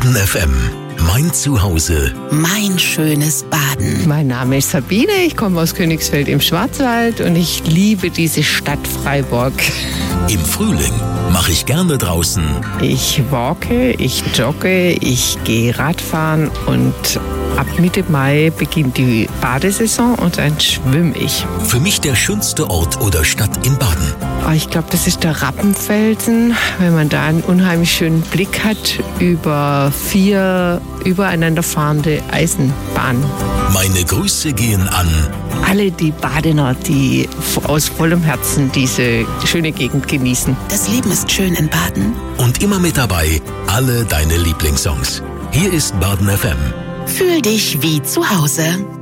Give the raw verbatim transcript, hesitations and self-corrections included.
Baden F M, mein Zuhause. Mein schönes Baden. Mein Name ist Sabine, ich komme aus Königsfeld im Schwarzwald und ich liebe diese Stadt Freiburg. Im Frühling mache ich gerne draußen. Ich walke, ich jogge, ich gehe Radfahren und ab Mitte Mai beginnt die Badesaison und dann schwimme ich. Für mich der schönste Ort oder Stadt in Baden. Oh, ich glaube, das ist der Rappenfelsen, wenn man da einen unheimlich schönen Blick hat über vier übereinander fahrende Eisenbahnen. Meine Grüße gehen an alle die Badener, die aus vollem Herzen diese schöne Gegend genießen. Das Leben ist schön in Baden. Und immer mit dabei alle deine Lieblingssongs. Hier ist Baden F M. Fühl dich wie zu Hause.